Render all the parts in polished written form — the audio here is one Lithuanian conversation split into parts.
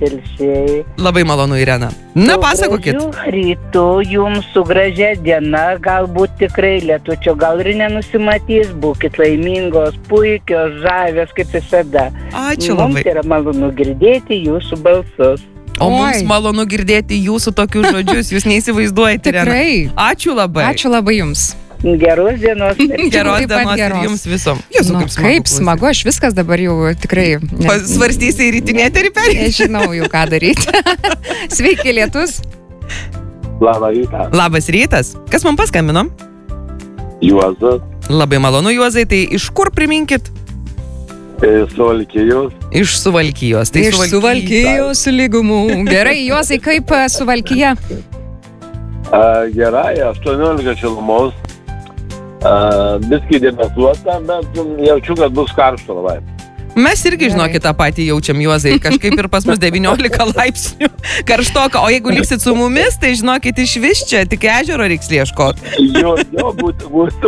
Telšiai. Labai malonu, Irena. Na, pasakokit. Rytų jums su gražia diena, galbūt tikrai lietučio, gal ir nenusimatys, būkit laimingos, puikios, žavios, kaip visada. Ačiū labai. Mums yra malonu girdėti jūsų balsus. O mums malonu girdėti jūsų tokius žodžius, jūs neįsivaizduojate, Irena. Tikrai. Ačiū labai. Ačiū labai jums. Geros dienos. Geros dienos ir jums visom. Jūsų kaip smagu, aš viskas dabar jau tikrai... Svarstysi į rytinį eterį perėti? Nežinau jau ką daryti. Sveiki, lietus. Labas rytas. Labas rytas. Kas man paskambino? Juozas. Labai malonu, Juozai. Tai iš kur priminkit? Suvalkijos. Iš Suvalkijos. Tai iš Suvalkijos lygumų. Gerai, Juozai, kaip Suvalkija? Gerai, 18 šilumos. Biskį debesuota, bet jaučiu, kad bus karšta labai. Mes irgi, žinokit, tą patį jaučiam, Juozai. Kažkaip ir pas mus 19 laipsnių karštoka. O jeigu liksit su mumis, tai žinokit, iš vis čia tik ežero reiks ieškoti. Jo, būtų.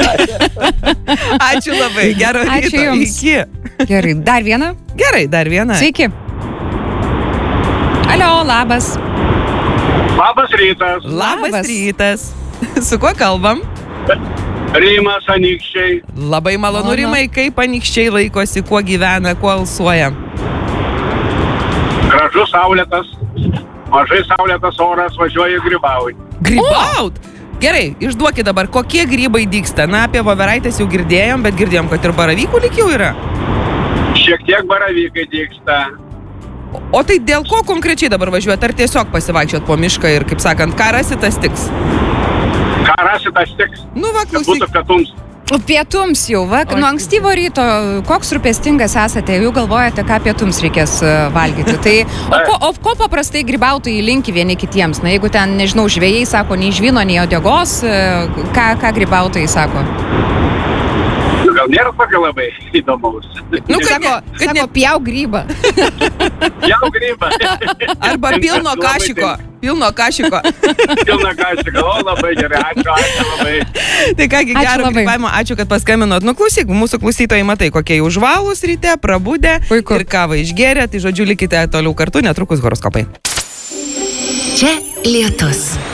Ačiū labai, gero ryto. Ačiū jums. Iki. Gerai, dar vieną? Gerai, dar vieną. Sveiki. Alio, labas. Labas rytas. Labas rytas. Su kuo kalbam? Rimas, Anykščiai. Labai malonu, Rimai, kaip Anykščiai laikosi, kuo gyvena, kuo alsuoja. Gražus saulėtas, mažai saulėtas oras, važiuoju grybauti. Grybaut? Gerai, išduokit dabar, kokie grybai dygsta. Na, apie voveraitės jau girdėjom, bet girdėjom, kad ir baravykų lyg jau yra. Šiek tiek baravykai dygsta. O tai dėl ko konkrečiai dabar važiuojat? Ar tiesiog pasivaikščiot po mišką ir, kaip sakant, ką rasit, tas tiks? Ką rasit, tas tiks. Nu, va, klausyk. Būtų pietums. Pietums jau, va, nuo ankstyvo ryto, koks rūpestingas esate, jau galvojate, ką pietums reikės valgyti. Tai, o ko paprastai grybautojai linki vieni kitiems? Na, jeigu ten, nežinau, žvejai sako, nei žvyno, nei uodegos, ką grybautojai sako? Gal nėra tokio labai įdomaus. Nu, sako, pjauk grybą. Pjauk grybą. Arba pilno kašiko. Pilno kašiko. Pilno kašiko. O, labai gerai. Ačiū labai. Tai kągi, gero grybavimo. Ačiū, kad paskambinot. Nu, klausyk, mūsų klausytojai matai, kokie jau žvalūs ryte, prabudę. Puiku. Ir kavą išgėrė. Tai žodžiu, likite toliau kartu, netrukus horoskopai. Čia lietus.